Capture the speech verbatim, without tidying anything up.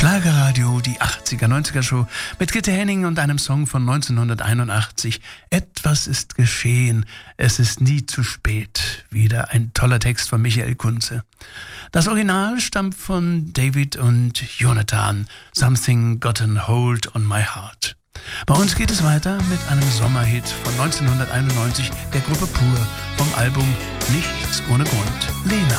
Schlagerradio, die achtziger, neunziger Show mit Gitte Henning und einem Song von neunzehnhunderteinundachtzig. Etwas ist geschehen, es ist nie zu spät. Wieder ein toller Text von Michael Kunze. Das Original stammt von David und Jonathan. Something got a hold on my heart. Bei uns geht es weiter mit einem Sommerhit von neunzehnhunderteinundneunzig der Gruppe Pur vom Album Nichts ohne Grund. Lena.